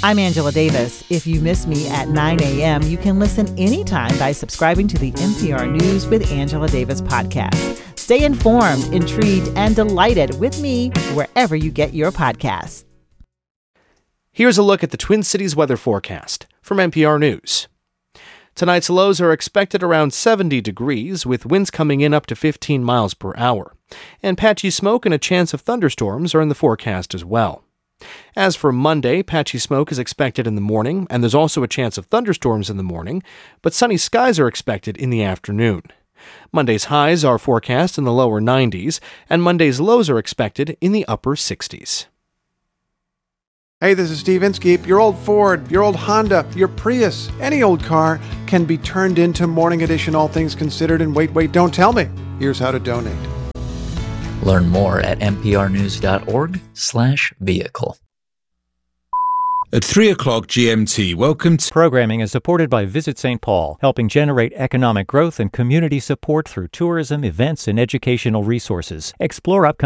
I'm Angela Davis. If you miss me at 9 a.m., you can listen anytime by subscribing to the NPR News with Angela Davis podcast. Stay informed, intrigued, and delighted with me wherever you get your podcasts. Here's a look at the Twin Cities weather forecast from NPR News. Tonight's lows are expected around 70 degrees, with winds coming in up to 15 miles per hour. And patchy smoke and a chance of thunderstorms are in the forecast as well. As for Monday, patchy smoke is expected in the morning, and there's also a chance of thunderstorms in the morning, but sunny skies are expected in the afternoon. Monday's highs are forecast in the lower 90s, and Monday's lows are expected in the upper 60s. Hey, this is Steve Inskeep. Your old Ford, your old Honda, your Prius, any old car can be turned into Morning Edition All Things Considered. And wait, don't tell me. Here's how to donate. Learn more at nprnews.org/vehicle. At 3 o'clock GMT, welcome to... Programming is supported by Visit St. Paul, helping generate economic growth and community support through tourism, events, and educational resources. Explore upcoming